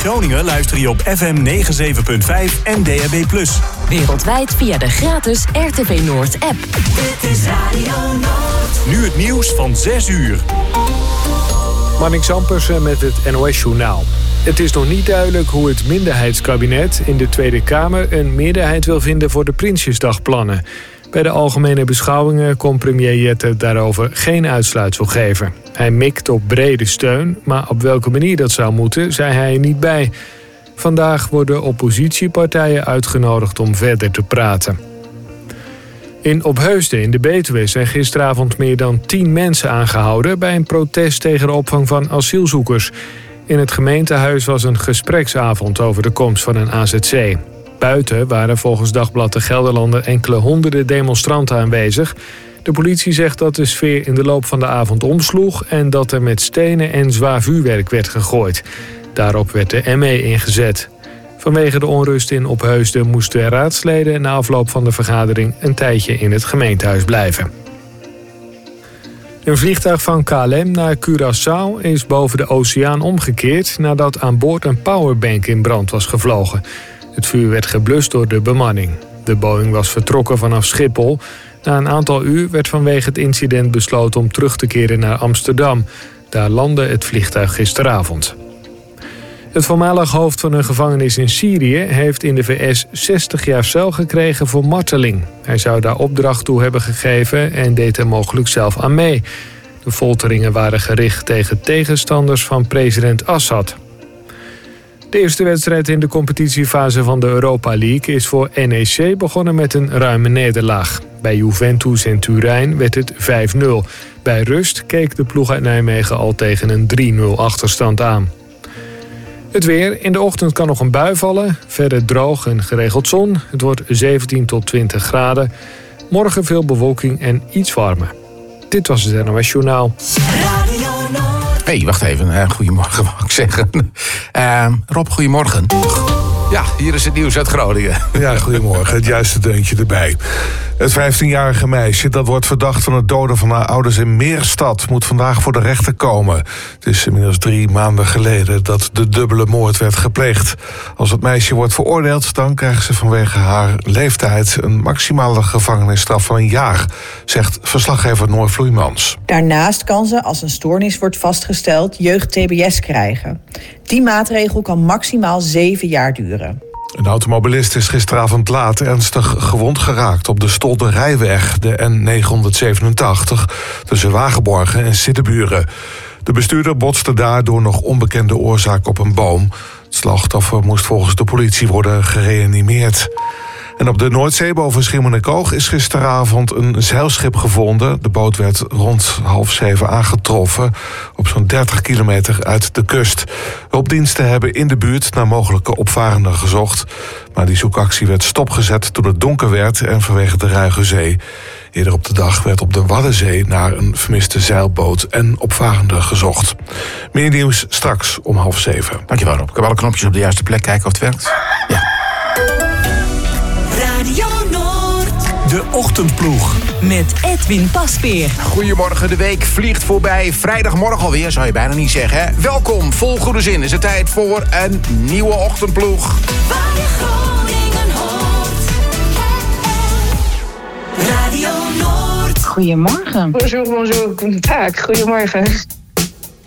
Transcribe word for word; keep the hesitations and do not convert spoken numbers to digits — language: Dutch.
Groningen luister je op F M negenenzeventig punt vijf en D A B plus. Wereldwijd via de gratis R T V Noord app. Dit is Radio Noord. Nu het nieuws van zes uur. Marnix Ampersen met het N O S-journaal. Het is nog niet duidelijk hoe het minderheidskabinet in de Tweede Kamer een meerderheid wil vinden voor de Prinsjesdagplannen. Bij de algemene beschouwingen kon premier Jette daarover geen uitsluitsel geven. Hij mikt op brede steun, maar op welke manier dat zou moeten, zei hij er niet bij. Vandaag worden oppositiepartijen uitgenodigd om verder te praten. In Opheusden in de Betuwe zijn gisteravond meer dan tien mensen aangehouden bij een protest tegen de opvang van asielzoekers. In het gemeentehuis was een gespreksavond over de komst van een A Z C. Buiten waren volgens Dagblad de Gelderlander enkele honderden demonstranten aanwezig. De politie zegt dat de sfeer in de loop van de avond omsloeg en dat er met stenen en zwaar vuurwerk werd gegooid. Daarop werd de M E ingezet. Vanwege de onrust in Opheusden moesten raadsleden na afloop van de vergadering een tijdje in het gemeentehuis blijven. Een vliegtuig van K L M naar Curaçao is boven de oceaan omgekeerd nadat aan boord een powerbank in brand was gevlogen. Het vuur werd geblust door de bemanning. De Boeing was vertrokken vanaf Schiphol. Na een aantal uur werd vanwege het incident besloten om terug te keren naar Amsterdam. Daar landde het vliegtuig gisteravond. Het voormalig hoofd van een gevangenis in Syrië heeft in de V S zestig jaar cel gekregen voor marteling. Hij zou daar opdracht toe hebben gegeven en deed er mogelijk zelf aan mee. De folteringen waren gericht tegen tegenstanders van president Assad. De eerste wedstrijd in de competitiefase van de Europa League is voor N E C begonnen met een ruime nederlaag. Bij Juventus en Turijn werd het vijf nul. Bij rust keek de ploeg uit Nijmegen al tegen een drie nul achterstand aan. Het weer. In de ochtend kan nog een bui vallen. Verder droog en geregeld zon. Het wordt zeventien tot twintig graden. Morgen veel bewolking en iets warmer. Dit was het N O S Journaal. Hé, hey, wacht even. Uh, goedemorgen, mag ik zeggen. Uh, Rob, goedemorgen. Ja, hier is het nieuws uit Groningen. Ja, goedemorgen. Het juiste deuntje erbij. Het vijftienjarige meisje dat wordt verdacht van het doden van haar ouders in Meerstad moet vandaag voor de rechter komen. Het is inmiddels drie maanden geleden dat de dubbele moord werd gepleegd. Als het meisje wordt veroordeeld, dan krijgt ze vanwege haar leeftijd een maximale gevangenisstraf van een jaar, zegt verslaggever Noor Vloeimans. Daarnaast kan ze, als een stoornis wordt vastgesteld, jeugd-T B S krijgen. Die maatregel kan maximaal zeven jaar duren. Een automobilist is gisteravond laat ernstig gewond geraakt op de Stolderijweg, de N negenhonderdzevenentachtig, tussen Wagenborgen en Siddeburen. De bestuurder botste daar door nog onbekende oorzaak op een boom. Het slachtoffer moest volgens de politie worden gereanimeerd. En op de Noordzee boven Schiermonnikoog is gisteravond een zeilschip gevonden. De boot werd rond half zeven aangetroffen op zo'n dertig kilometer uit de kust. Hulpdiensten hebben in de buurt naar mogelijke opvarenden gezocht. Maar die zoekactie werd stopgezet toen het donker werd en vanwege de ruige zee. Eerder op de dag werd op de Waddenzee naar een vermiste zeilboot en opvarenden gezocht. Meer nieuws straks om half zeven. Dankjewel Rob. Ik heb alle knopjes op de juiste plek, kijken of het werkt. Ja. Radio Noord. De Ochtendploeg. Met Edwin Pasveer. Goedemorgen, de week vliegt voorbij. Vrijdagmorgen alweer, zou je bijna niet zeggen. Hè? Welkom, vol goede zin is het tijd voor een nieuwe Ochtendploeg. Waar je Groningen hoort. Radio Noord. Goedemorgen. Bonjour, bonjour, guten tag. Goedemorgen.